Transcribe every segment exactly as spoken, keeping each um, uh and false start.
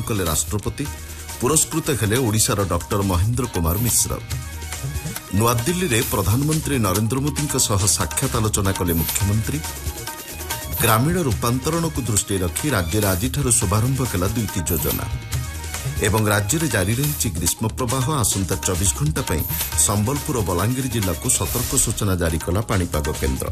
कले राष्ट्रपति। पुरस्कृत हेले ओडिशार डॉक्टर महेंद्र कुमार मिश्र। नुआदिल्ली में प्रधानमंत्री नरेंद्र मोदी साक्षात आलोचना कले मुख्यमंत्री। ग्रामीण रूपांतरण को दृष्टि रखी राज्य में आज शुभारंभ कला दुईटी योजना। एवं राज्य में जारी रही ग्रीष्म प्रवाह आसंता चौबीस घंटा पर संबलपुर और बलांगीर जिला को सतर्क सूचना जारी कला पाणीपाग केन्द्र।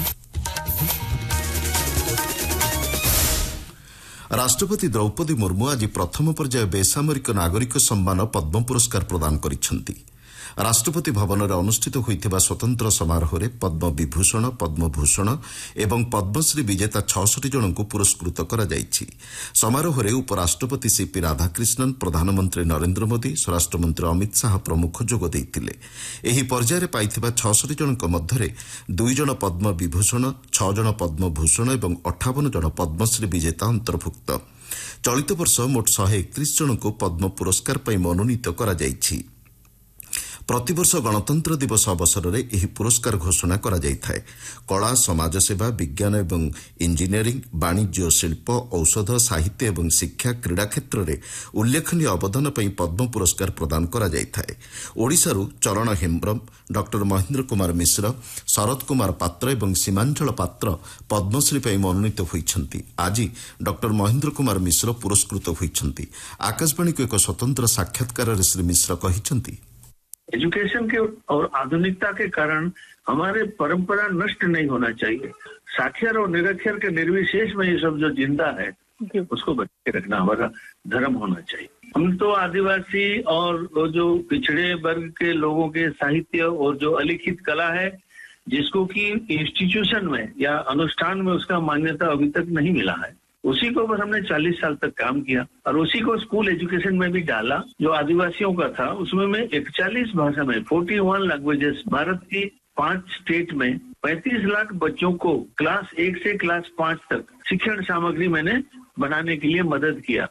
राष्ट्रपति द्रौपदी मुर्मू आज प्रथम पर्याय बेसामरिक नागरिक सम्मान पद्म पुरस्कार प्रदान करिसेंति। राष्ट्रपति भवन में अनुष्ठित होइथिबा स्वतंत्र समारोह में पद्म विभूषण, पद्मभूषण एवं पद्मश्री विजेता छियासठ जन को पुरस्कृत करा जायछि। समारोह में उपराष्ट्रपति सीपी राधाकृष्णन, प्रधानमंत्री नरेंद्र मोदी, स्वराष्ट्र मंत्री अमित शाह प्रमुख जोग देइथिले। एही पर्याय पाइथिबा छियासठ जनक मध्यरे दुई जन पद्म विभूषण, छह जन पद्मभूषण एवं अठावन जन पद्मश्री विजेता अंतर्भुक्त। चलित वर्ष मोट एक सौ इकतीस जन को पद्म पुरस्कार पर मनोनीत करा जायछि। प्रतिवर्ष गणतंत्र दिवस अवसर में यह पुरस्कार घोषणा करा जायଥାଏ। कला, समाजसेवा, विज्ञान एवं इंजीनियरिंग, वाणिज्य, शिल्प, औषध, साहित्य एवं शिक्षा, क्रीड़ा क्षेत्र में उल्लेखनीय अवदान पर पद्म पुरस्कार प्रदान करा जायଥାଏ। ओडिशारू चरण हेम्ब्रम, डॉक्टर महेंद्र कुमार मिश्र, शरद कुमार पात्र एवं सीमांचल पात्र पद्मश्री पर मनोनीत होइछन्ति। आज डॉक्टर महेंद्र कुमार मिश्र पुरस्कृत होइछन्ति। आकाशवाणी को एक स्वतंत्र साक्षात्कार में श्री मिश्र कहिछन्ति, एजुकेशन के और आधुनिकता के कारण हमारे परंपरा नष्ट नहीं होना चाहिए। साक्षर और निरक्षर के निर्विशेष में ये सब जो जिंदा है उसको बचा के रखना हमारा धर्म होना चाहिए। हम तो आदिवासी और जो पिछड़े वर्ग के लोगों के साहित्य और जो अलिखित कला है जिसको कि इंस्टीट्यूशन में या अनुष्ठान में उसका मान्यता अभी तक नहीं मिला है, उसी को पर हमने चालीस साल तक काम किया और उसी को स्कूल एजुकेशन में भी डाला। जो आदिवासियों का था उसमें मैं इकतालीस भाषा में इकतालीस लैंग्वेजेस भारत की पांच स्टेट में पैंतीस लाख बच्चों को क्लास एक से क्लास पांच तक शिक्षण सामग्री मैंने बनाने के लिए मदद किया।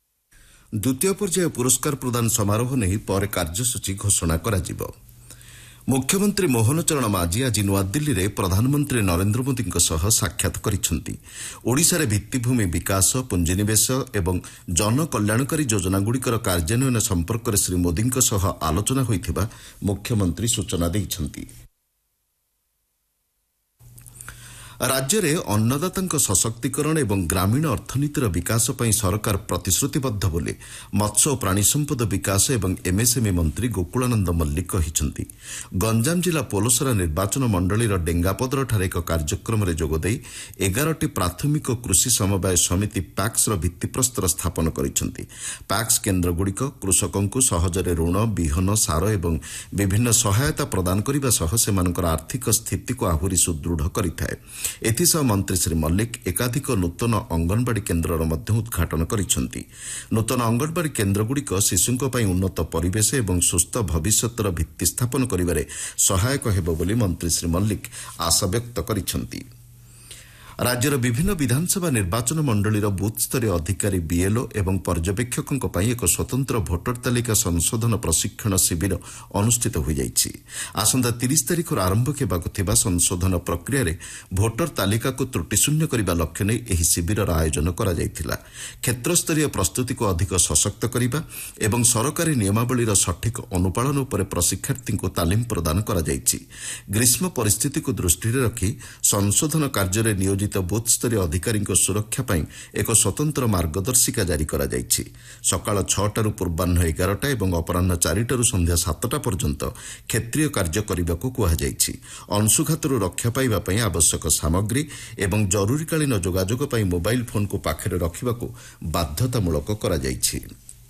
द्वितीय पर्याय पुरस्कार प्रदान समारोह नहीं पर कार्यसूची घोषणा करा जिवो। मुख्यमंत्री मोहन चरण माझी आज नुआदिल्ली में प्रधानमंत्री नरेंद्र मोदी साक्षात करिसेंति। ओडिशा रे भित्तिभूमि विकास, पुंजीनिवेश एवं जनकल्याणकारी योजनागुड़िकर कार्यान्वयन संपर्क में श्री मोदी आलोचना होइथिबा मुख्यमंत्री सूचना दैछन्ति। राज्य में अन्नदाता सशक्तिकरण एवं ग्रामीण अर्थनीतिर विकास पर सरकार प्रतिश्रुतिबद्ध बोली मत्स्य और प्राणी संपद विकास एवं एमएसएमई मंत्री गोकुलानंद मल्लिक कहिसेंति। गंजाम जिला पोलसरा निर्वाचन मंडलीर डेंगापदरठारे एक कार्यक्रम में जोगदे एगारटी प्राथमिक कृषि समवाय समिति पैक्सर भित्तिप्रस्तर स्थापन करिसेंति। पैक्स केन्द्रगुड़िक कृषकों सहजरे ऋण, बिहन, सार एवं विभिन्न सहायता प्रदान करने सह सेमानकर आर्थिक स्थिति को आहुरी सुदृढ़ करिଥାଏ। एथिसह मंत्री श्री मल्लिक एकाधिक नूतन अंगनवाड़ी केन्द्रर मध्य उद्घाटन करिसेंति। नूतन अंगनवाड़ी केन्द्रगुड़िक शिशुंक पई उन्नत परिवेश एवं सुस्थ भविष्यतर भित्ति स्थापन करिबारे सहायक हेबो बोली मंत्री श्री मल्लिक आशा व्यक्त करिसेंति। राज्यर विभिन्न विधानसभा निर्वाचन मंडलीर बूथ स्तरीय अधिकारी, बीएलओ एवं पर्यवेक्षकों पर एक स्वतंत्र भोटर तालिका संशोधन प्रशिक्षण शिविर अनुष्ठित हो जाइछि। आसंता तीस तारिख आरंभ हेबाकु थिबा संशोधन प्रक्रिया रे भोटर तालिका को त्रुटिशून्य करने लक्ष्य नहीं एही शिविर आयोजन करा जायथिला। क्षेत्रस्तरीय प्रस्तुति को अधिक सशक्त करने एवं सरकारी नियमावलीर सठिक अनुपालन उपर प्रशिक्षार्थी को तालीम प्रदान करा जायछि। ग्रीष्म परिस्थिति को दृष्टि रखी संशोधन कार्य नियोजित बूथ स्तरीय अधिकारी सुरक्षा पर एक स्वतंत्र मार्गदर्शिका जारी करा जायछि। सकाळ छटारू पूर्वाह्न एगारटा एवं अपराह्न चारिटारू संध्या सातटा पर्यंत क्षेत्रीय कार्य करने को कहुଯାଇଛି। अंशुघातरू रक्षा पाइबा पई आवश्यक सामग्री एवं जरूरीकालीन जोगाजोग पई मोबाइल फोन को पाखरे रखिबाकू बाध्यतामूलक करा जायछि।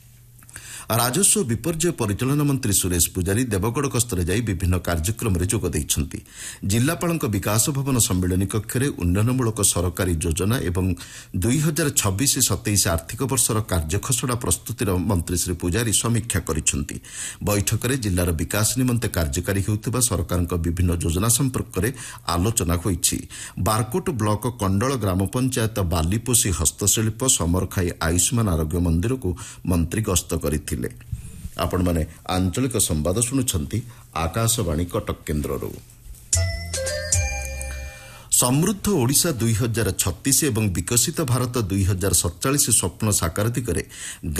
राजस्व विपर्यय परिचालना मंत्री सुरेश पुजारी देवगढ़ गस्तरे जाई विभिन्न कार्यक्रम में जोग देइछन्ति। जिलापालक विकास भवन सम्मेलन कक्ष में उन्नयनमूलक सरकारी योजना एवं दुई हजार छब्बीस सतैश आर्थिक वर्षर कार्यखसड़ा प्रस्तुतिर मंत्री श्री पुजारी समीक्षा करिसेंति। बैठक में जिलार विकास निमंते कार्यकारी हेउथिबा सरकारक विभिन्न योजना संपर्क में आलोचना होइछि। बारकोट ब्लॉक कंडल ग्राम पंचायत बालीपोषी हस्तशिल्प समरखाई आयुष्मान आरोग्य मंदिर को मंत्री गस्त करथिले। आपण माने आंचलिक संवाद शुणुछंती आकाशवाणी कटक केन्द्ररू। समृद्ध ओडिशा दुई हजार छत्तीस एवं विकसित भारत दुई हजार सतचाश स्वप्न साकार दिगरे